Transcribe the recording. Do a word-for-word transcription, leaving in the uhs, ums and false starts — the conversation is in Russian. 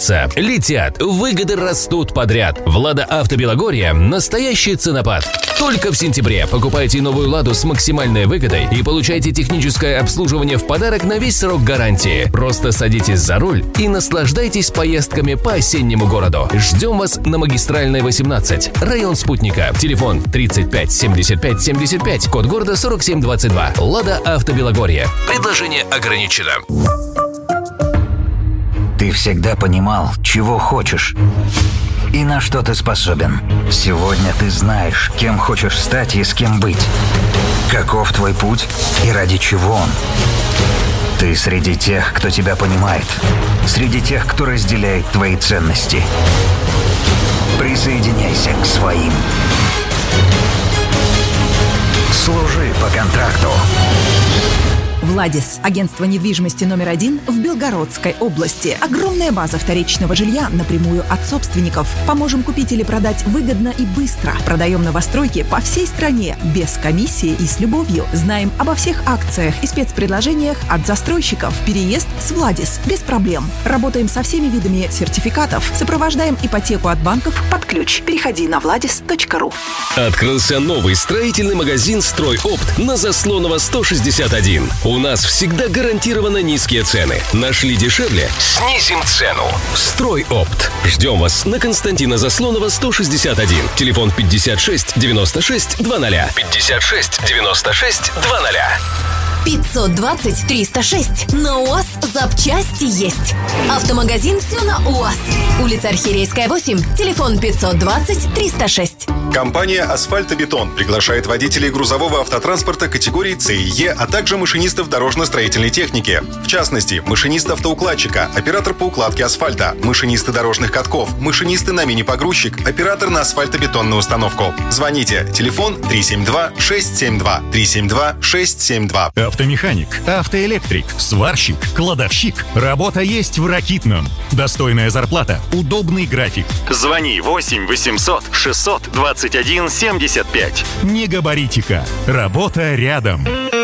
двигаются, летят, выгоды растут подряд. «Лада Авто Белогорье» – настоящий ценопад. Только в сентябре покупайте новую «Ладу» с максимальной выгодой и получайте техническое обслуживание в подарок на весь срок гарантии. Просто садитесь за руль и наслаждайтесь поездками по осеннему городу. Ждем вас на Магистральной восемнадцать, район Спутника. Телефон тридцать пять семьдесят пять семьдесят пять, код города сорок семь двадцать два. «Лада Авто Белогорье». Предложение ограничено. Ты всегда понимал, чего хочешь и на что ты способен. Сегодня ты знаешь, кем хочешь стать и с кем быть. Каков твой путь и ради чего он. Ты среди тех, кто тебя понимает. Среди тех, кто разделяет твои ценности. Присоединяйся к своим. Служи по контракту. «Владис» – агентство недвижимости номер один в Белгородской области. Огромная база вторичного жилья напрямую от собственников. Поможем купить или продать выгодно и быстро. Продаем новостройки по всей стране, без комиссии и с любовью. Знаем обо всех акциях и спецпредложениях от застройщиков. Переезд с «Владис» без проблем. Работаем со всеми видами сертификатов. Сопровождаем ипотеку от банков под ключ. Переходи на владис точка ру. Открылся новый строительный магазин «Стройопт» на Заслонова сто шестьдесят один. У нас всегда гарантированно низкие цены. Нашли дешевле? Снизим цену. «Стройопт». Ждем вас на Константина Заслонова сто шестьдесят один. Телефон пятьдесят шесть девяносто шесть двадцать. пятьдесят шесть девяносто шесть двадцать. пятьсот двадцать триста шесть. На УАЗ запчасти есть. Автомагазин «Все на УАЗ». Улица Архиерейская, восемь. Телефон пятьсот двадцать триста шесть. Компания «Асфальтобетон» приглашает водителей грузового автотранспорта категории С и Е, а также машинистов дорожно-строительной техники. В частности, машинист автоукладчика, оператор по укладке асфальта, машинисты дорожных катков, машинисты на мини-погрузчик, оператор на асфальтобетонную установку. Звоните. Телефон три семь два шесть семь два. три семь два шесть семь два. Автомеханик, автоэлектрик, сварщик, кладовщик. Работа есть в Ракитном. Достойная зарплата, удобный график. Звони восемь восемьсот шестьсот двадцать один семьдесят пять. Не габаритика. Работа рядом.